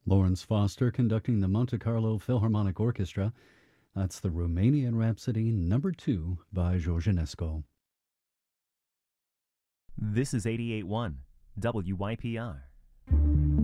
Lawrence Foster conducting the Monte Carlo Philharmonic Orchestra. That's the Romanian Rhapsody number 2 by Georgianesco. This is 88.1 WYPR.